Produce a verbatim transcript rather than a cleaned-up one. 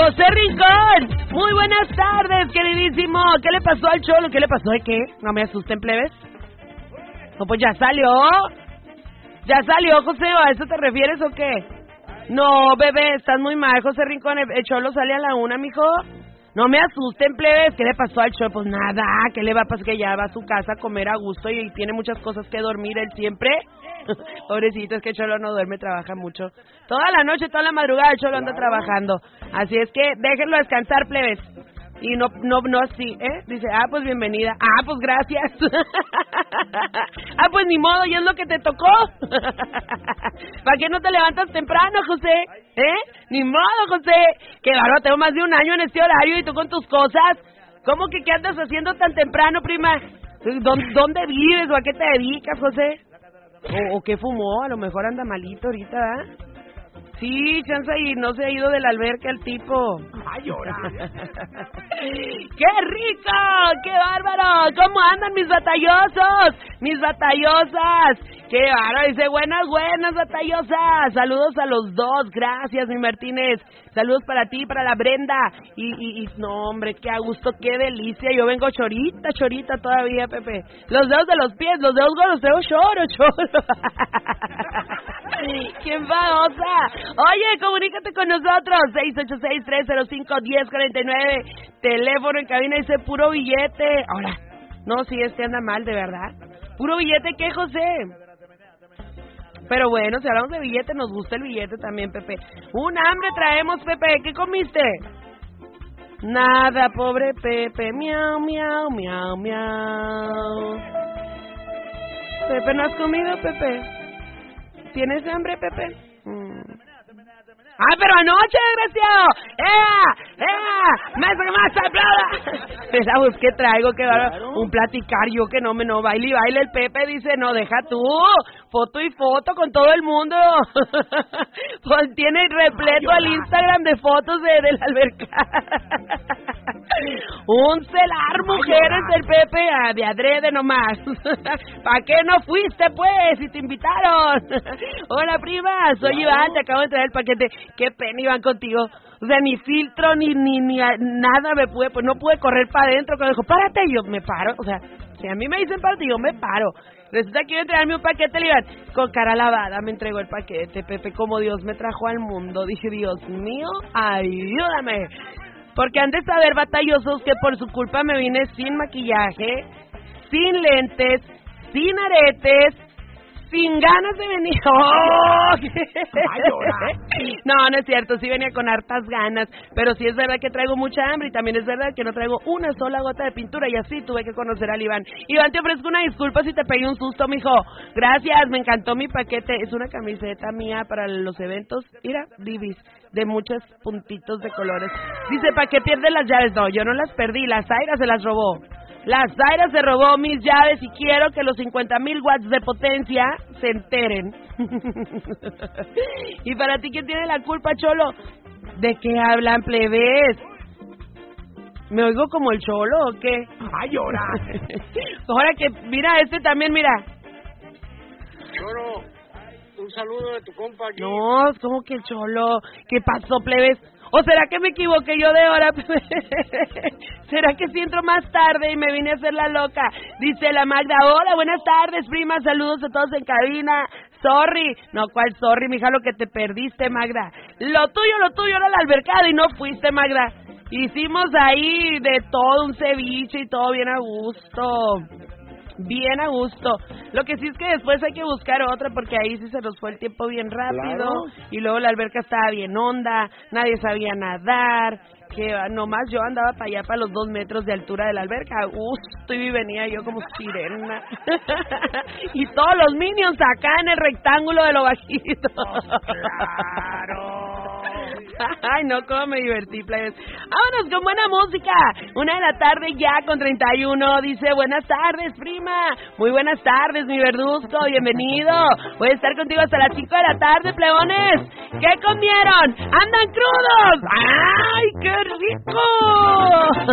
José Rincón, muy buenas tardes, queridísimo. ¿Qué le pasó al Cholo? ¿Qué le pasó de qué? No me asusten, plebes. No, pues ya salió. Ya salió, José, ¿a eso te refieres o qué? No, bebé, estás muy mal, José Rincón. El Cholo sale a la una, mijo. No me asusten, plebes. ¿Qué le pasó al Cholo? Pues nada, ¿qué le va a pasar? Que ya va a su casa a comer a gusto y, y tiene muchas cosas que dormir él siempre. Pobrecito, es que Cholo no duerme, trabaja mucho. Toda la noche, toda la madrugada el Cholo anda trabajando. Así es que déjenlo descansar, plebes. Y no, no, no así, ¿eh? Dice, ah, pues bienvenida. Ah, pues gracias. Ah, pues ni modo, y es lo que te tocó. ¿Para qué no te levantas temprano, José? ¿Eh? Ni modo, José. Qué bárbaro, tengo más de un año en este horario y tú con tus cosas. ¿Cómo que qué andas haciendo tan temprano, prima? ¿Dónde, dónde vives o a qué te dedicas, José? ¿O, o qué fumó? A lo mejor anda malito ahorita, ¿verdad? Sí, chance y no se ha ido del alberca el tipo. ¡Ay, llora! ¡Qué rico! ¡Qué bárbaro! ¿Cómo andan mis batallosos? ¡Mis batallosas! ¡Qué bárbaro! Dice, buenas, buenas batallosas. Saludos a los dos. Gracias, mi Martínez. Saludos para ti, para la Brenda. Y, y, y no, hombre, qué a gusto, qué delicia. Yo vengo chorita, chorita todavía, Pepe. Los dedos de los pies, los dedos gordos, tengo choro, choro. ¡Qué enfadosa! Oye, comunícate con nosotros, seis ocho seis, tres cero cinco, uno cero cuatro nueve. Teléfono en cabina, dice puro billete. Ahora, no, si este anda mal, de verdad. ¿Puro billete qué, José? Pero bueno, si hablamos de billete, nos gusta el billete también, Pepe. Un hambre traemos, Pepe. ¿Qué comiste? Nada, pobre Pepe. Miau, miau, miau, miau. Pepe, ¿no has comido, Pepe? ¿Tienes hambre, Pepe? Mm. ¡Ah, pero anoche, desgraciado! ¡Ea! ¡Ea! ¡Más, más, aplauda! Mira, pues, ¿qué traigo? ¿Qué claro. Un platicar, yo que no me no baile y baile. El Pepe dice, no, deja tú. Foto y foto con todo el mundo. Pues tiene repleto al Instagram de fotos de, de la alberca. Un celar, mujeres del Pepe, de adrede nomás. ¿Para qué no fuiste, pues, si te invitaron? Hola, prima, soy Iván, te acabo de traer el paquete. Qué pena, Iván, contigo. O sea, ni filtro, ni ni ni a, nada me pude, pues no pude correr para adentro. Cuando dijo, párate, yo me paro. O sea, si a mí me dicen párate, yo me paro. Resulta que iba a entregarme un paquete, le iban con cara lavada, me entregó el paquete, Pepe, como Dios me trajo al mundo. Dije, Dios mío, ayúdame. Porque han de saber, batallosos, que por su culpa me vine sin maquillaje, sin lentes, sin aretes, sin ganas de venir. ¡Oh! No, no es cierto, sí venía con hartas ganas, pero sí es verdad que traigo mucha hambre y también es verdad que no traigo una sola gota de pintura y así tuve que conocer al Iván. Iván, te ofrezco una disculpa si te pegué un susto, mijo. Gracias, me encantó mi paquete. Es una camiseta mía para los eventos. Mira, Divis, de muchos puntitos de colores. Dice, ¿para qué pierdes las llaves? No, yo no las perdí, la Zaira se las robó. La Zaira se robó mis llaves y quiero que los cincuenta mil watts de potencia se enteren. ¿Y para ti quién tiene la culpa, Cholo? ¿De qué hablan, plebes? ¿Me oigo como el Cholo o qué? ¡Ay, llora! Ahora que, mira, este también, mira. Cholo, un saludo de tu compa aquí. No, ¿cómo que el Cholo? ¿Qué pasó, plebes? ¿O será que me equivoqué yo de hora? ¿Será que si entro más tarde y me vine a hacer la loca? Dice la Magda, hola, buenas tardes, prima, saludos a todos en cabina. Sorry. No, ¿cuál sorry, mija? Lo que te perdiste, Magda. Lo tuyo, lo tuyo era la albercada y no fuiste, Magda. Hicimos ahí de todo, un ceviche y todo bien a gusto. Bien a gusto. Lo que sí es que después hay que buscar otra porque ahí sí se nos fue el tiempo bien rápido. Claro. Y luego la alberca estaba bien honda, nadie sabía nadar, que nomás yo andaba para allá, para los dos metros de altura de la alberca. Gusto, y venía yo como sirena. Y todos los minions acá en el rectángulo de lo bajito. Oh, claro. Ay, no, cómo me divertí, players. Vámonos con buena música. Una de la tarde ya con treinta y uno. Dice, buenas tardes, prima. Muy buenas tardes, mi verduzco. Bienvenido. Voy a estar contigo hasta las cinco de la tarde, plebones. ¿Qué comieron? ¡Andan crudos! ¡Ay, qué rico!